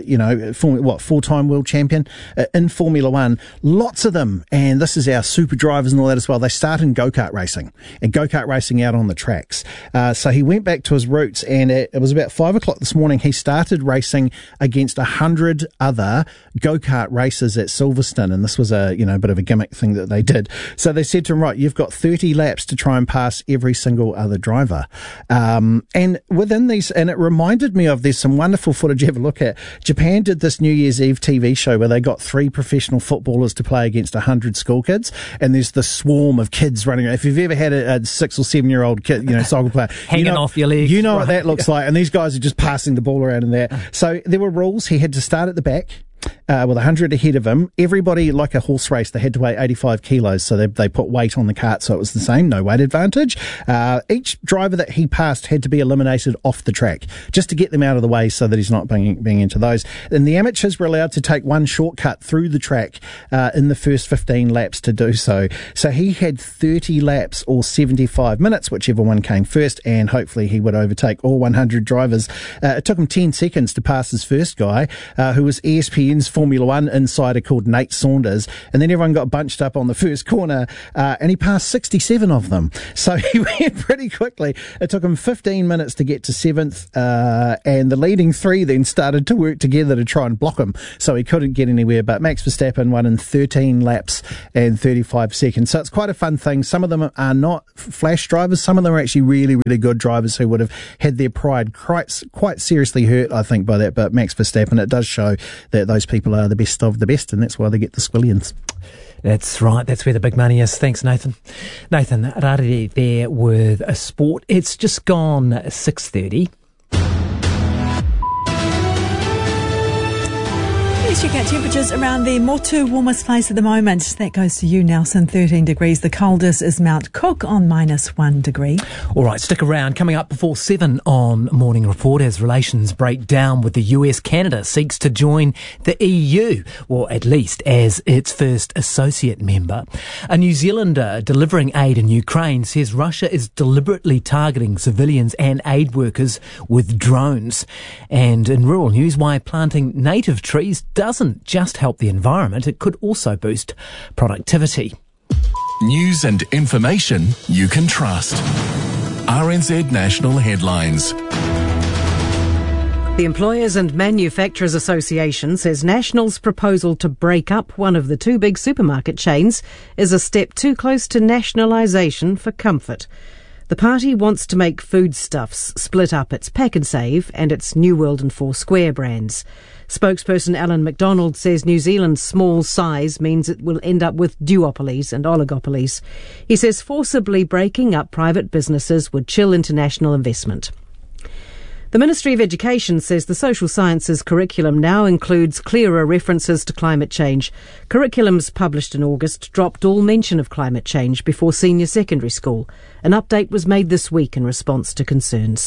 four-time world champion in Formula One, lots of them, and this is our super drivers and all that as well, they start in go-kart racing out on the tracks. So he went back to his roots, and it was about 5 o'clock this morning, he started racing against 100 other go-kart racers at Silverstone, and this was a bit of a gimmick thing that they did. So So they said to him, right, you've got 30 laps to try and pass every single other driver. And within these, and it reminded me of, there's some wonderful footage you have a look at. Japan did this New Year's Eve TV show where they got 3 professional footballers to play against 100 school kids. And there's the swarm of kids running around. If you've ever had a 6 or 7 year old kid, soccer player, hanging off your legs. You know what that looks like. And these guys are just passing the ball around in there. So there were rules. He had to start at the back. With 100 ahead of him. Everybody, like a horse race, they had to weigh 85 kilos, so they put weight on the cart, so it was the same, no weight advantage. Each driver that he passed had to be eliminated off the track, just to get them out of the way so that he's not being into those. And the amateurs were allowed to take one shortcut through the track in the first 15 laps to do so. So he had 30 laps or 75 minutes, whichever one came first, and hopefully he would overtake all 100 drivers. It took him 10 seconds to pass his first guy, who was ESPN's Formula One insider called Nate Saunders, and then everyone got bunched up on the first corner, and he passed 67 of them. So he went pretty quickly. It took him 15 minutes to get to 7th, and the leading 3 then started to work together to try and block him, so he couldn't get anywhere. But Max Verstappen won in 13 laps and 35 seconds. So it's quite a fun thing. Some of them are not flash drivers. Some of them are actually really, really good drivers who would have had their pride quite seriously hurt, I think, by that. But Max Verstappen, it does show that those people are the best of the best, and that's why they get the squillions. That's right. That's where the big money is. Thanks, Nathan. Nathan Rarere there with a sport. It's just gone 6:30. Let's check out temperatures around the Motu warmest place at the moment. That goes to you, Nelson, 13 degrees. The coldest is Mount Cook on -1 degree. All right, stick around. Coming up before 7 on Morning Report, as relations break down with the US, Canada seeks to join the EU, or at least as its first associate member. A New Zealander delivering aid in Ukraine says Russia is deliberately targeting civilians and aid workers with drones. And in rural news, why planting native trees doesn't just help the environment, it could also boost productivity. News and information you can trust. RNZ National Headlines. The Employers and Manufacturers Association says National's proposal to break up one of the 2 big supermarket chains is a step too close to nationalisation for comfort. The party wants to make Foodstuffs split up its Pack and Save and its New World and Four Square brands. Spokesperson Alan McDonald says New Zealand's small size means it will end up with duopolies and oligopolies. He says forcibly breaking up private businesses would chill international investment. The Ministry of Education says the social sciences curriculum now includes clearer references to climate change. Curriculums published in August dropped all mention of climate change before senior secondary school. An update was made this week in response to concerns.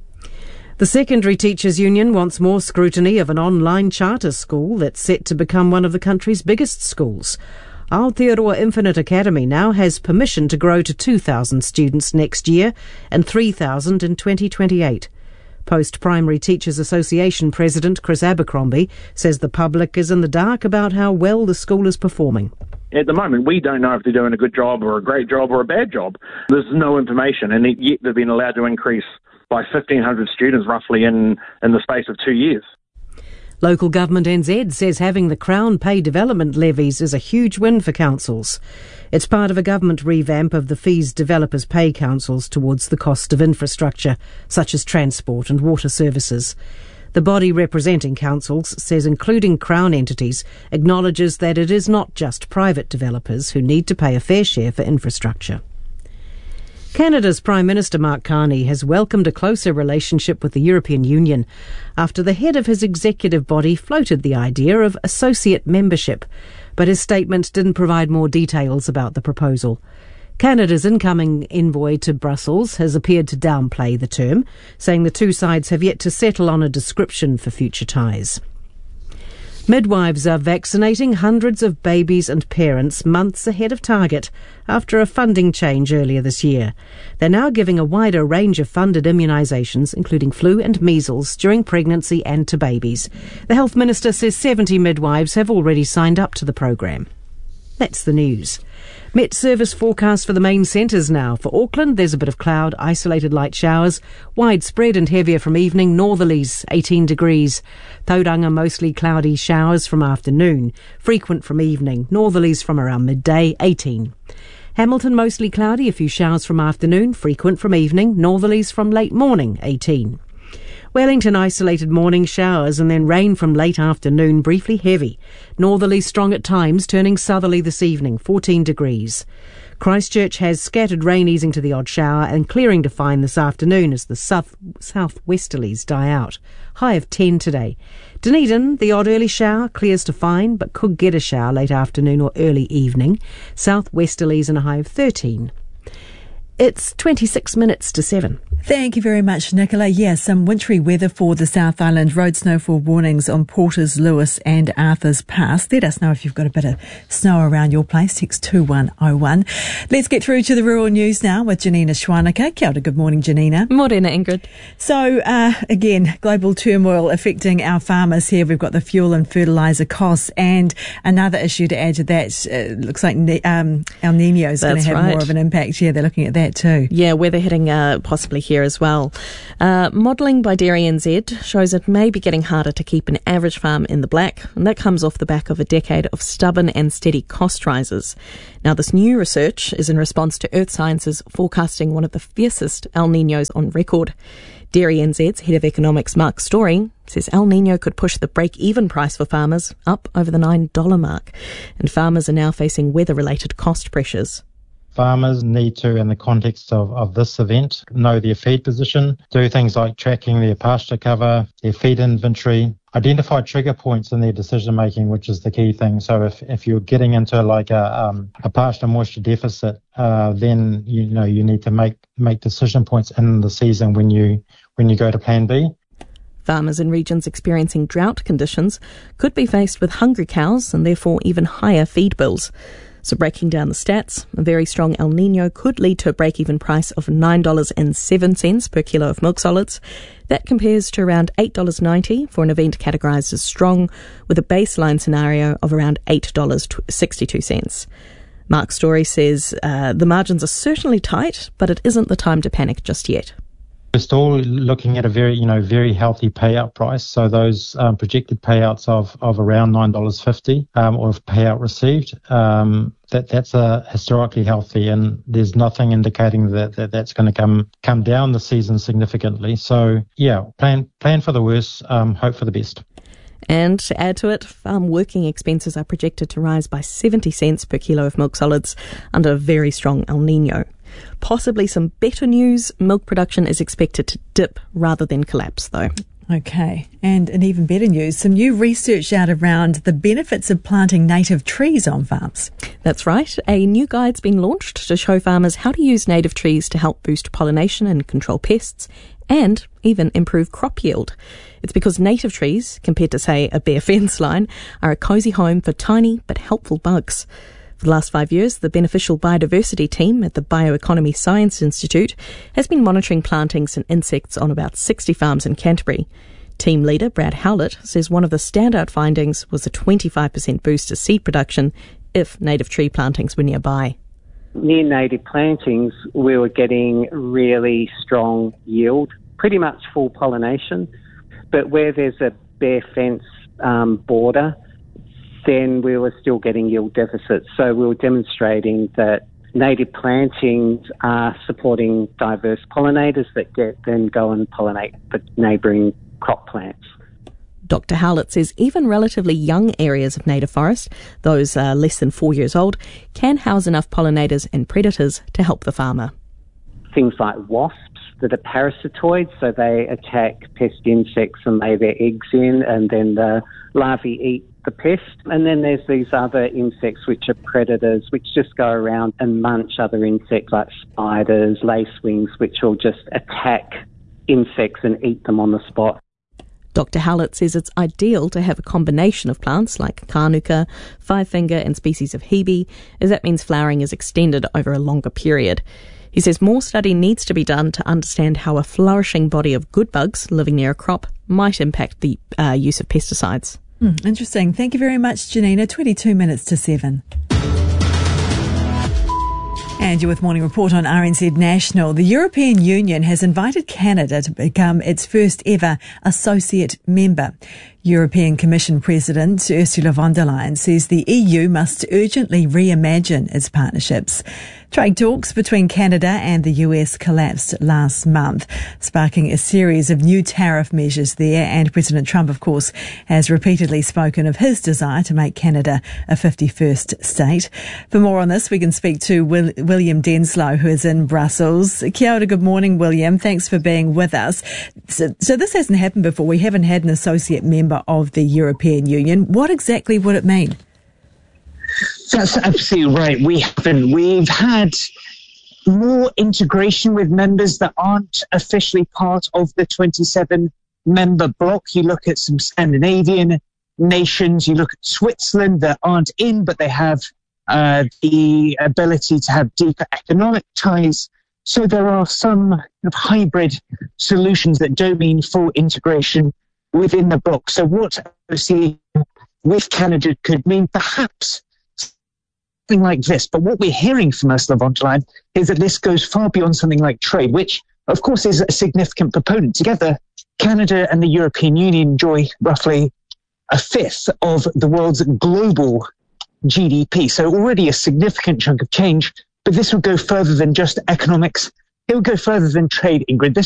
The Secondary Teachers Union wants more scrutiny of an online charter school that's set to become one of the country's biggest schools. Aotearoa Infinite Academy now has permission to grow to 2,000 students next year and 3,000 in 2028. Post-Primary Teachers Association President Chris Abercrombie says the public is in the dark about how well the school is performing. At the moment, we don't know if they're doing a good job or a great job or a bad job. There's no information, and yet they've been allowed to increase by 1,500 students roughly in the space of 2 years. Local Government NZ says having the Crown pay development levies is a huge win for councils. It's part of a government revamp of the fees developers pay councils towards the cost of infrastructure, such as transport and water services. The body representing councils says including Crown entities acknowledges that it is not just private developers who need to pay a fair share for infrastructure. Canada's Prime Minister Mark Carney has welcomed a closer relationship with the European Union after the head of his executive body floated the idea of associate membership, but his statement didn't provide more details about the proposal. Canada's incoming envoy to Brussels has appeared to downplay the term, saying the two sides have yet to settle on a description for future ties. Midwives are vaccinating hundreds of babies and parents months ahead of target after a funding change earlier this year. They're now giving a wider range of funded immunisations, including flu and measles, during pregnancy and to babies. The Health Minister says 70 midwives have already signed up to the programme. That's the news. Met service forecast for the main centres now. For Auckland, there's a bit of cloud, isolated light showers, widespread and heavier from evening, northerlies 18 degrees. Tauranga, mostly cloudy showers from afternoon, frequent from evening, northerlies from around midday 18. Hamilton mostly cloudy, a few showers from afternoon, frequent from evening, northerlies from late morning, 18. Wellington isolated morning showers and then rain from late afternoon, briefly heavy. Northerly strong at times, turning southerly this evening, 14 degrees. Christchurch has scattered rain easing to the odd shower and clearing to fine this afternoon as the southwesterlies die out. High of 10 today. Dunedin, the odd early shower, clears to fine, but could get a shower late afternoon or early evening. Southwesterlies and a high of 13. It's 26 minutes to 7. Thank you very much, Nicola. Yes, some wintry weather for the South Island. Road snowfall warnings on Porters, Lewis and Arthur's Pass. Let us know if you've got a bit of snow around your place. Text 2101. Let's get through to the rural news now with Janina Schwanica. Kia ora, good morning, Janina. Morena, Ingrid. So, again, global turmoil affecting our farmers here. We've got the fuel and fertiliser costs, and another issue to add to that, looks like El Nino is going to have more of an impact. Yeah, they're looking at that too. Yeah, weather hitting possibly here as well. Modelling by Dairy NZ shows it may be getting harder to keep an average farm in the black, and that comes off the back of a decade of stubborn and steady cost rises. Now, this new research is in response to Earth Science's forecasting one of the fiercest El Niños on record. Dairy NZ's head of economics, Mark Story, says El Nino could push the break-even price for farmers up over the $9 mark, and farmers are now facing weather-related cost pressures. Farmers need to, in the context of this event, know their feed position, do things like tracking their pasture cover, their feed inventory, identify trigger points in their decision making, which is the key thing. So if you're getting into like a pasture moisture deficit, then you need to make decision points in the season when you go to Plan B. Farmers in regions experiencing drought conditions could be faced with hungry cows and therefore even higher feed bills. So breaking down the stats, a very strong El Nino could lead to a break-even price of $9.07 per kilo of milk solids. That compares to around $8.90 for an event categorised as strong, with a baseline scenario of around $8.62. Mark Story says the margins are certainly tight, but it isn't the time to panic just yet. We're still looking at a very healthy payout price. So those projected payouts of around $9.50 or if payout received, that's historically healthy, and there's nothing indicating that's going to come down the season significantly. So yeah, plan for the worst, hope for the best. And to add to it, farm working expenses are projected to rise by 70 cents per kilo of milk solids under a very strong El Nino. Possibly some better news, milk production is expected to dip rather than collapse though. Okay, and in even better news, some new research out around the benefits of planting native trees on farms. That's right, a new guide's been launched to show farmers how to use native trees to help boost pollination and control pests, and even improve crop yield. It's because native trees, compared to say a bare fence line, are a cosy home for tiny but helpful bugs. For the last 5 years, the Beneficial Biodiversity team at the Bioeconomy Science Institute has been monitoring plantings and insects on about 60 farms in Canterbury. Team leader Brad Howlett says one of the standout findings was a 25% boost to seed production if native tree plantings were nearby. Near native plantings, we were getting really strong yield, pretty much full pollination. But where there's a bare fence border, then we were still getting yield deficits. So we were demonstrating that native plantings are supporting diverse pollinators that then go and pollinate the neighbouring crop plants. Dr. Howlett says even relatively young areas of native forest, those less than 4 years old, can house enough pollinators and predators to help the farmer. Things like wasps that are parasitoids, so they attack pest insects and lay their eggs in, and then the larvae eat the pest. And then there's these other insects which are predators, which just go around and munch other insects like spiders, lacewings, which will just attack insects and eat them on the spot. Dr. Howlett says it's ideal to have a combination of plants like Kānuka, five-finger and species of hebe, as that means flowering is extended over a longer period. He says more study needs to be done to understand how a flourishing body of good bugs living near a crop might impact the use of pesticides. Interesting. Thank you very much, Janina. 22 minutes to 7. And you're with Morning Report on RNZ National. The European Union has invited Canada to become its first ever associate member. European Commission President Ursula von der Leyen says the EU must urgently reimagine its partnerships. Trade talks between Canada and the US collapsed last month, sparking a series of new tariff measures there, and President Trump, of course, has repeatedly spoken of his desire to make Canada a 51st state. For more on this, we can speak to William Denslow, who is in Brussels. Kia ora, good morning, William. Thanks for being with us. So this hasn't happened before. We haven't had an associate member of the European Union. What exactly would it mean? That's absolutely right. We haven't. We've had more integration with members that aren't officially part of the 27-member bloc. You look at some Scandinavian nations, you look at Switzerland that aren't in, but they have the ability to have deeper economic ties. So there are some kind of hybrid solutions that don't mean full integration within the bloc. So what OCE with Canada could mean perhaps something like this. But what we're hearing from Ursula von der Leyen is that this goes far beyond something like trade, which, of course, is a significant proponent. Together, Canada and the European Union enjoy roughly a fifth of the world's global GDP. So already a significant chunk of change. But this would go further than just economics. It would go further than trade, Ingrid. This